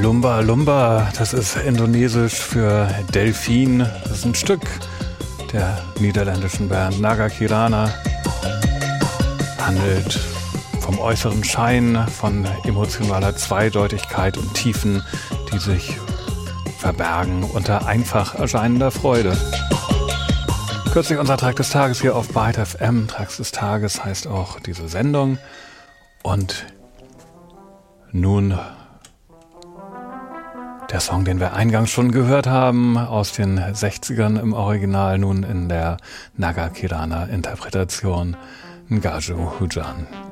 Lumba Lumba, das ist indonesisch für Delfin. Das ist ein Stück der niederländischen Band Naga Kirana. Handelt vom äußeren Schein, von emotionaler Zweideutigkeit und Tiefen, die sich verbergen unter einfach erscheinender Freude. Kürzlich unser Track des Tages hier auf Byte FM. Tracks des Tages heißt auch diese Sendung. Und nun der Song, den wir eingangs schon gehört haben, aus den 60ern im Original, nun in der Naga Kirana Interpretation, Ngaju Hujan.